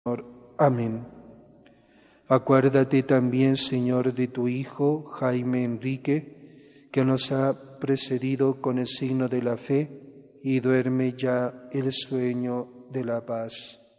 Amén. Acuérdate también, Señor, de tu Hijo, Jaime Enrique, que nos ha precedido con el signo de la fe y duerme ya el sueño de la paz.